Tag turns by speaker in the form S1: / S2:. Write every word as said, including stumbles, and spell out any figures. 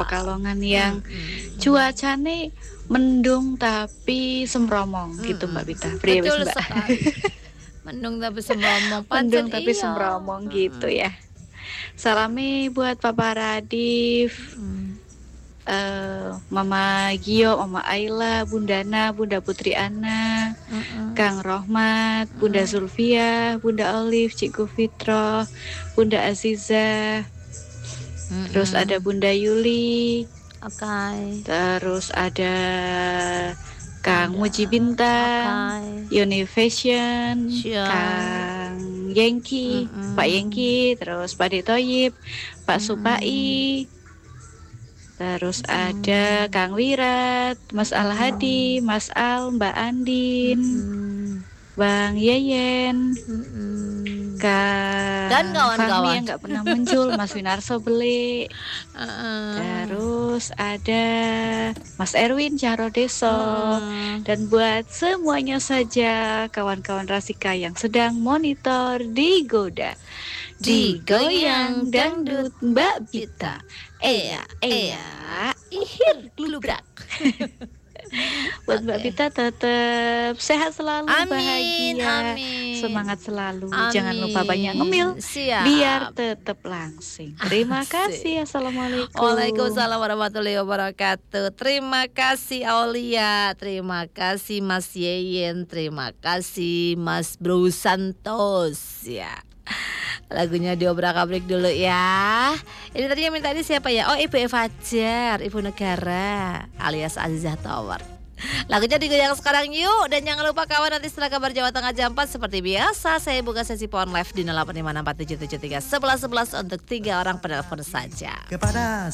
S1: Pekalongan yang
S2: Mm-mm.
S1: cuacane mendung tapi semromong gitu Mbak Bita. Priye wis,
S2: Betul
S1: Mbak?
S2: sekali. Mendung tapi semromong.
S1: Mendung
S2: Pancen
S1: tapi
S2: iya.
S1: semromong gitu
S2: Mm-mm.
S1: ya. Salami buat Papa Radif,
S2: Mm.
S1: eh, Mama Gio, Mama Ayla, Bunda Na, Bunda Putri Ana,
S2: Mm-mm.
S1: Kang Rohmat, Bunda
S2: Mm.
S1: Zulfia, Bunda Olive, Cikgu Fitro, Bunda Aziza, terus ada
S2: Mm-mm.
S1: Bunda Yuli,
S2: Oke.
S1: terus ada Kang
S2: Ada.
S1: Muji Bintang,
S2: Oke.
S1: Unifashion,
S2: Siap.
S1: Kang Yengki,
S2: Mm-mm.
S1: Pak Yengki, terus Pak Detoyib, Pak
S2: Mm-mm.
S1: Supai, terus
S2: Mm-mm.
S1: ada Kang Wirat, Mas Al Hadi, Mas Al, Mbak Andin,
S2: Mm-mm.
S1: Bang Yeyen,
S2: Mm-mm.
S1: Kang
S2: Dan
S1: Fahmi
S2: kawan-kawan.
S1: yang nggak pernah muncul, Mas Winarso Beli,
S2: Uh-uh.
S1: terus ada Mas Erwin Carodeso,
S2: Uh-uh.
S1: dan buat semuanya saja kawan-kawan Rasika yang sedang monitor Digoda, Digoyang Dangdut Mbak Bita. Eya, eya, ihir glubrak. Buat Mbak
S2: Oke.
S1: Bita tetap sehat selalu,
S2: Amin,
S1: bahagia,
S2: amin.
S1: semangat selalu.
S2: Amin.
S1: Jangan lupa banyak ngemil,
S2: Siap.
S1: biar tetap langsing. Terima
S2: Asik.
S1: kasih. Assalamualaikum.
S2: Waalaikumsalam warahmatullahi wabarakatuh. Terima kasih Aulia, terima kasih Mas Yeyen, terima kasih Mas Bro Santos ya. Lagunya diobrak-abrik dulu ya. Ini tadi yang minta ini siapa ya? Oh, Ibu Eva Fajar, Ibu Negara alias Azizah Tower. Lagunya digoyang sekarang yuk. Dan jangan lupa kawan, nanti setelah kabar Jawa Tengah jam empat seperti biasa saya buka sesi phone live di nol delapan lima enam empat tujuh tujuh tiga satu satu satu satu untuk tiga orang penelpon saja.
S3: Kepada